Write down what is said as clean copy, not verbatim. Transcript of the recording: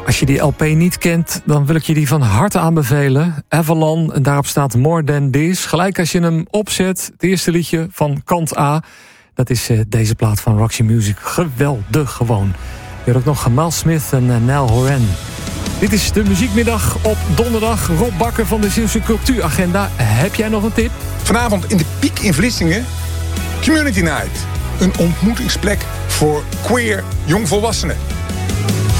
Als je die LP niet kent, dan wil ik je die van harte aanbevelen. Avalon, en daarop staat More Than This. Gelijk als je hem opzet, het eerste liedje van kant A. Dat is deze plaat van Roxy Music. Geweldig gewoon. Je hebt ook nog Mal Smith en Nel Horan. Dit is de muziekmiddag op donderdag. Rob Bakker van de Zeeuwse Cultuuragenda. Heb jij nog een tip? Vanavond in de Piek in Vlissingen, Community Night. Een ontmoetingsplek voor queer jongvolwassenen.